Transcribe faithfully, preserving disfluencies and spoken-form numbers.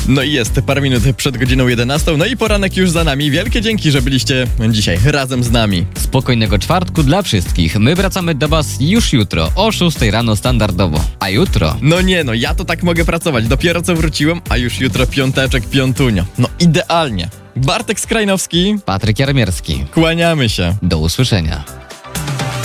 No i jest parę minut przed godziną jedenastą, no i poranek już za nami. Wielkie dzięki, że byliście dzisiaj razem z nami. Spokojnego czwartku dla wszystkich. My wracamy do was już jutro o szóstej rano standardowo. A jutro... No nie no, ja to tak mogę pracować. Dopiero co wróciłem, a już jutro piąteczek, piątunio. No idealnie. Bartek Skrajnowski, Patryk Jarmierski. kłaniamy się. Do usłyszenia.